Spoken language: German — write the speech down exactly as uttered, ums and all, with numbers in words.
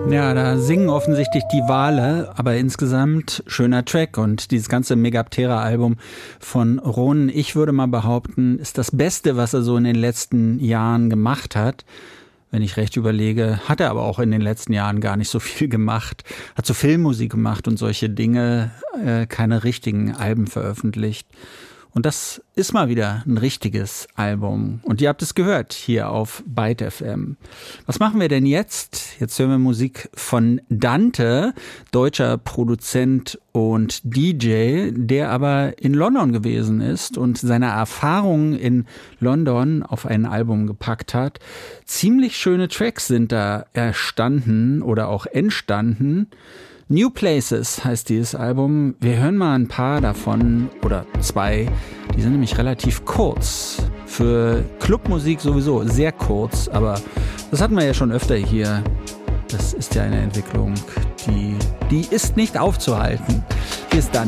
Ja, da singen offensichtlich die Wale, aber insgesamt schöner Track. Und dieses ganze Megaptera-Album von Ron, ich würde mal behaupten, ist das Beste, was er so in den letzten Jahren gemacht hat. Wenn ich recht überlege, hat er aber auch in den letzten Jahren gar nicht so viel gemacht. Hat so Filmmusik gemacht und solche Dinge, äh, keine richtigen Alben veröffentlicht. Und das ist mal wieder ein richtiges Album. Und ihr habt es gehört hier auf Byte F M. Was machen wir denn jetzt? Jetzt hören wir Musik von Dante, deutscher Produzent und D J, der aber in London gewesen ist und seine Erfahrungen in London auf ein Album gepackt hat. Ziemlich schöne Tracks sind da erstanden oder auch entstanden. New Places heißt dieses Album. Wir hören mal ein paar davon oder zwei. Die sind nämlich relativ kurz. Für Clubmusik sowieso sehr kurz, aber das hatten wir ja schon öfter hier. Das ist ja eine Entwicklung, die, die ist nicht aufzuhalten. Hier ist dann